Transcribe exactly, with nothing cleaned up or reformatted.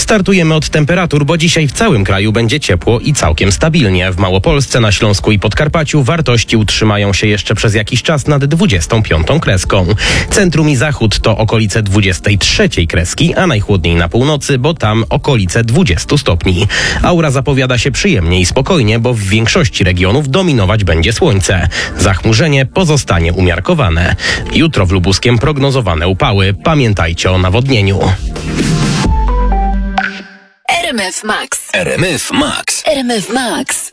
Startujemy od temperatur, bo dzisiaj w całym kraju będzie ciepło i całkiem stabilnie. W Małopolsce, na Śląsku i Podkarpaciu wartości utrzymają się jeszcze przez jakiś czas nad dwudziestą piątą kreską. Centrum i zachód to okolice dwudziestej trzeciej kreski, a najchłodniej na północy, bo tam okolice dwudziestu stopni. Aura zapowiada się przyjemnie i spokojnie, bo w większości regionów dominować będzie słońce. Zachmurzenie pozostanie umiarkowane. Jutro w Lubuskiem prognozowane upały. Pamiętajcie o nawodnieniu. R M F Max. R M F Max. R M F Max.